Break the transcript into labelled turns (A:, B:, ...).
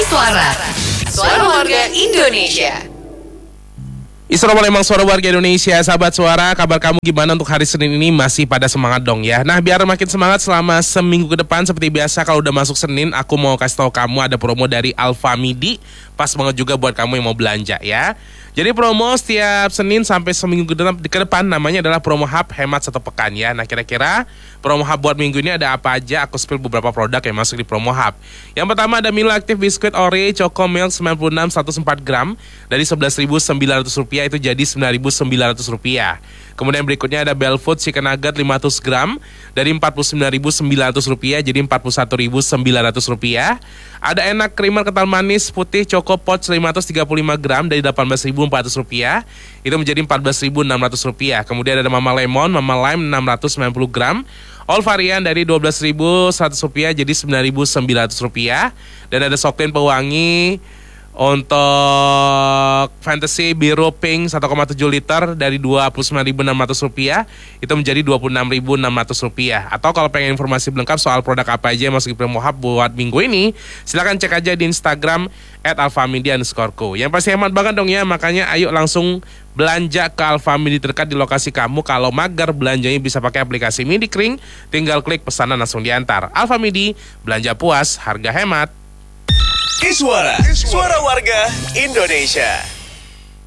A: Iswara. Suara Warga Indonesia.
B: Assalamualaikum memang suara warga Indonesia, sahabat suara. Kabar kamu gimana untuk hari Senin ini? Masih pada semangat dong ya. Nah, biar makin semangat selama seminggu ke depan, seperti biasa kalau udah masuk Senin, aku mau kasih tahu kamu ada promo dari Alfamidi. Pas banget juga buat kamu yang mau belanja ya. Jadi promo setiap Senin sampai seminggu ke depan namanya adalah promo hub hemat satu pekan ya. Nah, kira-kira promo hub buat minggu ini ada apa aja? Aku spill beberapa produk yang masuk di promo hub. Yang pertama ada Milo Active Biskuit Oreo Choco Milk 96 104 gram dari Rp11.900 itu jadi Rp9.900. Kemudian berikutnya ada Belfood Chicken Nugget 500 gram dari Rp49.900 jadi Rp41.900. Ada Enak Creamer Kental Manis Putih Choco Poch 535 gram dari Rp18.400 itu menjadi Rp14.600. Kemudian ada Mama Lemon Mama Lime 690 gram all varian dari Rp12.100 jadi Rp9.900. Dan ada Sokten Pewangi untuk Fantasy Biru Pink 1,7 liter dari Rp29.600 itu menjadi Rp26.600. Atau kalau pengen informasi lengkap soal produk apa aja yang masuk di promo hub buat minggu ini, silakan cek aja di Instagram @alfamidi_co. Yang pasti hemat banget dong ya, makanya ayo langsung belanja ke Alfamidi terdekat di lokasi kamu. Kalau mager belanjanya bisa pakai aplikasi Midikring, tinggal klik pesanan langsung diantar. Alfamidi, belanja puas, harga hemat.
C: Iswara, suara warga Indonesia.